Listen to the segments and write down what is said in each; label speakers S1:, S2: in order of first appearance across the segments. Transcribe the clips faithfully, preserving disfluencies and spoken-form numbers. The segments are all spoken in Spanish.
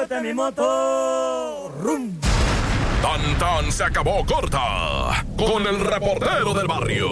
S1: súbete mi moto. ¡Rum!
S2: Tan tan se acabó corta con el reportero del barrio.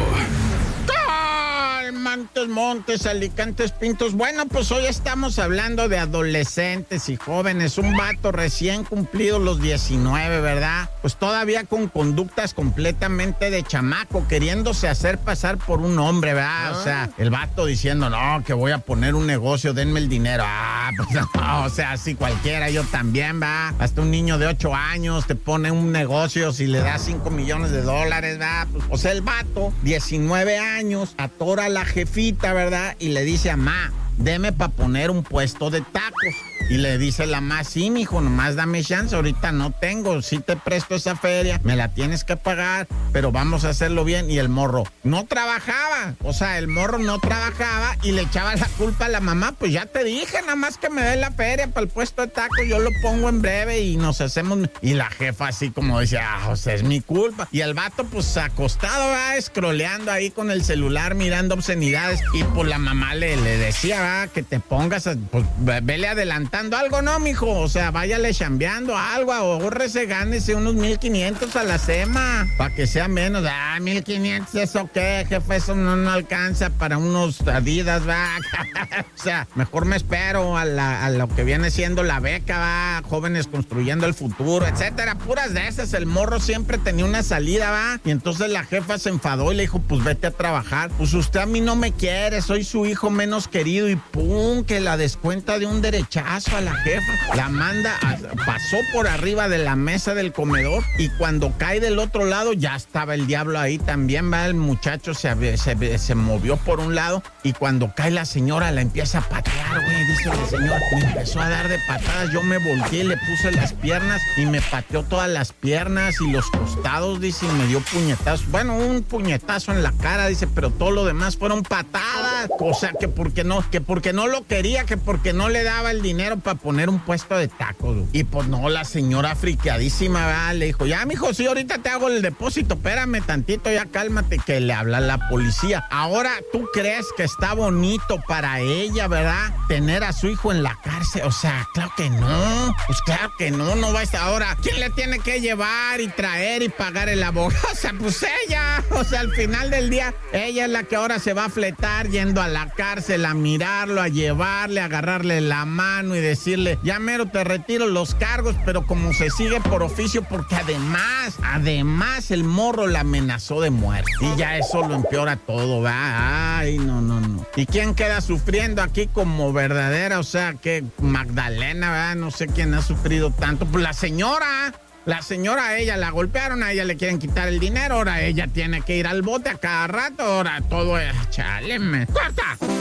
S3: Montes, Montes, Alicantes, Pintos. Bueno, pues hoy estamos hablando de adolescentes y jóvenes. Un vato recién cumplido los diecinueve, ¿verdad? Pues todavía con conductas completamente de chamaco, queriéndose hacer pasar por un hombre, ¿verdad? ¿Ah? O sea, el vato diciendo, no, que voy a poner un negocio, denme el dinero. Ah, pues no, o sea, así cualquiera, yo también, ¿va? Hasta un niño de ocho años te pone un negocio si le das cinco millones de dólares, ¿va? Pues, o sea, el vato, diecinueve años, atora a la jefita, ¿verdad? Y le dice a ma, deme para poner un puesto de tacos. Y le dice la ma, sí, mijo, nomás dame chance, ahorita no tengo, sí te presto esa feria, me la tienes que pagar, pero vamos a hacerlo bien. Y el morro no trabajaba, o sea, el morro no trabajaba y le echaba la culpa a la mamá, pues ya te dije, nada más que me dé la feria para el puesto de tacos, yo lo pongo en breve y nos hacemos. Y la jefa así como dice, ah, o sea, es mi culpa. Y el vato pues acostado, va, escroleando ahí con el celular, mirando obscenidades, y pues la mamá le, le decía, va, que te pongas, a, pues vele adelantando algo, ¿no, mijo? O sea, váyale chambeando algo, ahórrese, gánese unos mil quinientos a la sema, para que sea menos. Ah, mil quinientos, ¿eso qué, jefe? Eso no, no alcanza para unos Adidas, va. O sea, mejor me espero a, la, a lo que viene siendo la beca, va, jóvenes construyendo el futuro, etcétera, puras de esas. El morro siempre tenía una salida, va, y entonces la jefa se enfadó y le dijo, pues vete a trabajar. Pues usted a mí no me quiere, soy su hijo menos querido, y pum, que la descuenta de un derechazo a la jefa, la manda, a, pasó por arriba de la mesa del comedor, y cuando cae del otro lado ya estaba el diablo ahí también, va, el muchacho se, se, se movió por un lado, y cuando cae la señora la empieza a patear, güey, dice la señora, me empezó a dar de patadas, yo me volteé, le puse las piernas y me pateó todas las piernas y los costados, dice, y me dio puñetazos, bueno, un puñetazo en la cara, dice, pero todo lo demás fueron patadas, o sea, que porque no, que porque no lo quería, que porque no le daba el dinero para poner un puesto de tacos. Y pues no, la señora friqueadísima, ¿verdad? Le dijo, ya, mijo, sí, ahorita te hago el depósito, espérame tantito, ya cálmate, que le habla la policía. Ahora, ¿tú crees que está bonito para ella, verdad, tener a su hijo en la cárcel? O sea, claro que no, pues claro que no, no va a estar. Ahora, ¿quién le tiene que llevar y traer y pagar el abogado? O sea, pues ella, o sea, al final del día, ella es la que ahora se va a fletar yendo a la cárcel a mirarlo, a llevarle, a agarrarle la mano y decirle, ya mero te retiro los cargos, pero como se sigue por oficio, porque además, además el morro la amenazó de muerte. Y ya eso lo empeora todo, ¿va? Ay, no, no, no. ¿Y quién queda sufriendo aquí como verdadera? O sea, que Magdalena, ¿verdad? No sé quién ha sufrido tanto. Pues la señora... La señora, a ella la golpearon, a ella le quieren quitar el dinero, ahora ella tiene que ir al bote a cada rato, ahora todo es... Chale, me... ¡Corta!